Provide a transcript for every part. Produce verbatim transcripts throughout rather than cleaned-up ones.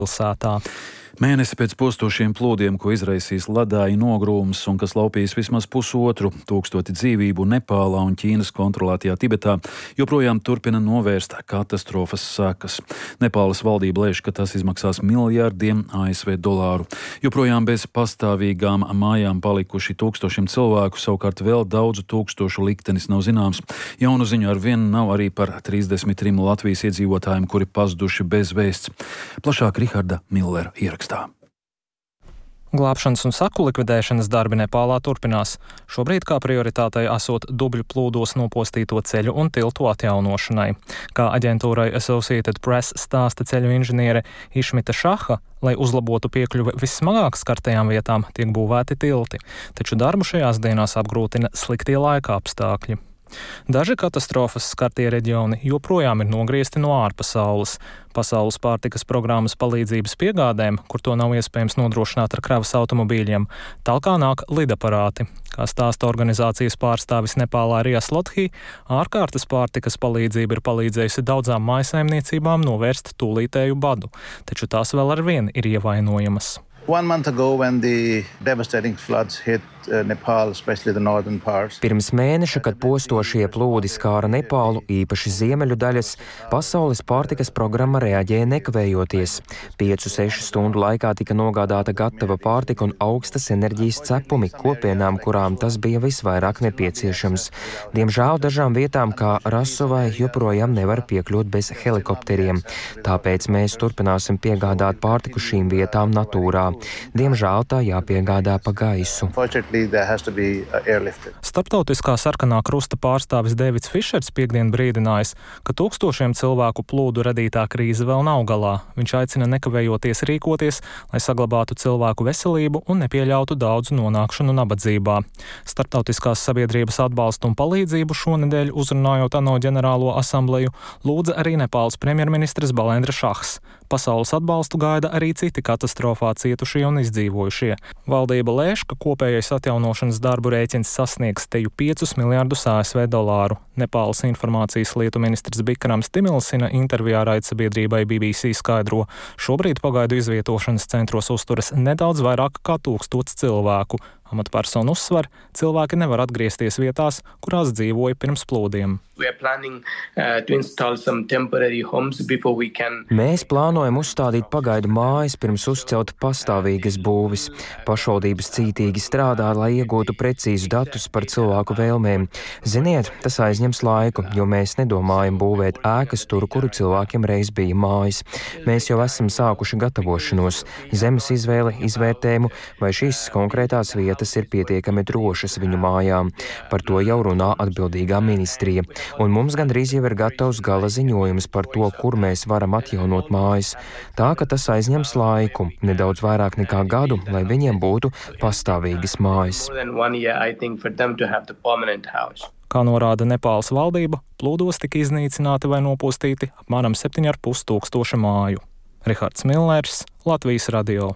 pilsētā. Mēnesi pēc postošiem plūdiem, ko izraisīs ledāju nogrūms un kas laupīs vismaz pusotru tūkstoti dzīvību Nepālā un Ķīnas kontrolētajā Tibetā, joprojām turpina novērst katastrofas sekas. Nepāles valdība lēš, ka tas izmaksās miljardiem A S V dolāru. Joprojām bez pastāvīgām mājām palikuši tūkstošiem cilvēku, savukārt vēl daudzu tūkstošu liktenis nav zināms. Jaunu ziņu ar vienu nav arī par trīsdesmit trim Latvijas iedzīvotājiem, kuri pazuduši bez vēsts. Plašāk Riharda Millera ierakstā. Glābšanas un saku likvidēšanas darbi Nepālā turpinās. Šobrīd kā prioritātei esot dubļu plūdos nopostīto ceļu un tiltu atjaunošanai. Kā aģentūrai Associated Press stāsta ceļu inženiere Išmita Šaha, lai uzlabotu piekļuvi vissmagāk skartajām vietām, tiek būvēti tilti, taču darbu šajās dienās apgrūtina sliktie laika apstākļi. Daži katastrofas skartie reģioni joprojām ir nogriezti no ārpasaules. Pasaules pārtikas programmas palīdzības piegādēm, kur to nav iespējams nodrošināt ar kravas automobīļiem, talkā nāk lidaparāti. Kā stāsta organizācijas pārstāvis Nepālā Rijas Lothī, ārkārtas pārtikas palīdzība ir palīdzējusi daudzām mājsaimniecībām novērst tūlītēju badu, taču tās vēl ar vienu ir ievainojamas. One month ago, when the devastating floods hit uh, Nepal, especially the northern parts. Pirms mēneša, kad postošie plūdi skāra Nepālu, īpaši ziemeļu daļas, pasaules pārtikas programma reaģēja nekavējoties. Piecu sešu stundu laikā tika nogādāta gatava pārtika un augstas enerģijas cepumi kopienām, kurām tas bija visvairāk nepieciešams. Diemžēl dažām vietām, kā Rasovai, joprojām nevar piekļūt bez helikopteriem. Tāpēc mēs turpināsim piegādāt pārtiku šīm vietām natūrā. Diemžēl tā jāpiegādā pa gaisu. Starptautiskā sarkanā krusta pārstāvis Deivids Fišers piekdien brīdinājis, ka tūkstošiem cilvēku plūdu radītā krīze vēl nav galā. Viņš aicina nekavējoties rīkoties, lai saglabātu cilvēku veselību un nepieļautu daudzu nonākšanu nabadzībā. Starptautiskās sabiedrības atbalstu un palīdzību šonedēļ uzrunājot ANO ģenerālo asambleju, lūdza arī Nepāles premjerministrs Balendra Šahs. Pasaules atbalstu gaida arī citi katastrofā cietušie un izdzīvojušie. Valdība lēš, ka kopējais atjaunošanas darbu rēķins sasniegs teju piecus miljardus A S V dolāru. Nepāles informācijas lietu ministrs Bikrams Timilsina intervijā raidsabiedrībai B B C skaidro, šobrīd pagaidu izvietošanas centros uzturas nedaudz vairāk kā tūkstots cilvēku. Amatpersonu uzsver, cilvēki nevar atgriezties vietās, kurās dzīvoja pirms plūdiem. Mēs plānojam uzstādīt pagaidu mājas pirms uzcelt pastāvīgas būvis. Pašvaldības cītīgi strādā, lai iegūtu precīzu datus par cilvēku vēlmēm. Ziniet, tas aizņems laiku, jo mēs nedomājam būvēt ēkas tur, kuru cilvēkiem reiz bija mājas. Mēs jau esam sākuši gatavošanos, zemes izvēli, izvērtējumu, vai šīs konkrētās vietas tas ir pietiekami drošas viņu mājām. Par to jau runā atbildīgā ministrija. Un mums gandrīz jau ir gatavs gala ziņojums par to, kur mēs varam atjaunot mājas. Tā, ka tas aizņems laiku, nedaudz vairāk nekā gadu, lai viņiem būtu pastāvīgas mājas. Kā norāda Nepāles valdība, plūdos tika iznīcināti vai nopostīti apmēram septiņi ar pus tūkstoši māju. Rihards Millers, Latvijas radio.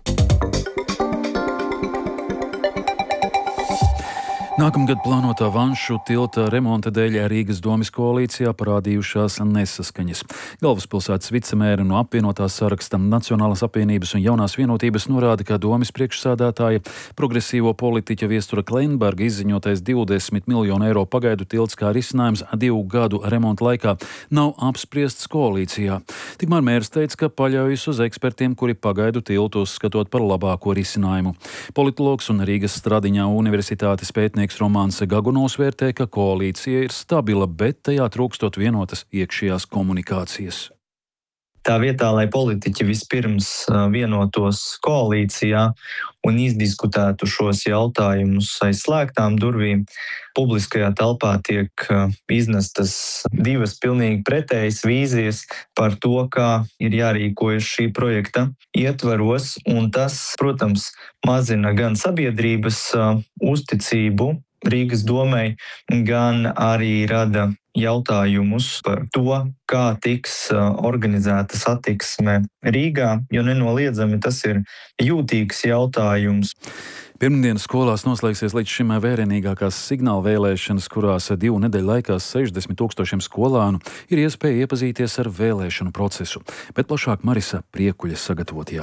Nākamgad plānotā Vanšu tilta remonta dēļ Rīgas domes koalīcijā parādījušās nesaskaņas. Galvaspilsētas vicemēra no apvienotās saraksta Nacionālās apvienības un Jaunās vienotības norāda, ka domes priekšsēdētāja progresīvo politiķa Viestura Kleinberga izziņotais divdesmit miljonu eiro pagaidu tilts kā risinājums divu gadu remonta laikā nav apspriests koalīcijā. Tikmēr mērs teica, ka paļaujas uz ekspertiem, kuri pagaidu tiltu uzskatot par labāko risinājumu. Politologs un Rīgas Stradiņā universitātes pētnieks Romāns Gagunovs vērtē, ka koalīcija ir stabila, bet tajā trūkstot vienotas iekšējās komunikācijas. Tā vietā, lai politiķi vispirms vienotos koalīcijā un izdiskutētu šos jautājumus aiz slēgtām durvīm, publiskajā telpā tiek iznestas divas pilnīgi pretējas vīzijas par to, kā ir jārīkojas šī projekta ietvaros, un tas, protams, mazina gan sabiedrības uzticību Rīgas domei, gan arī rada jautājumus par to, kā tiks organizēta satiksme Rīgā, jo nenoliedzami tas ir jūtīgs jautājums. Pirmdienas skolās noslēgsies līdz šim vērienīgākās signāla vēlēšanas, kurās divu nedēļu laikā sešdesmit tūkstošiem skolānu ir iespēja iepazīties ar vēlēšanu procesu. Bet plašāk Marisa Priekuļa sagatavotajā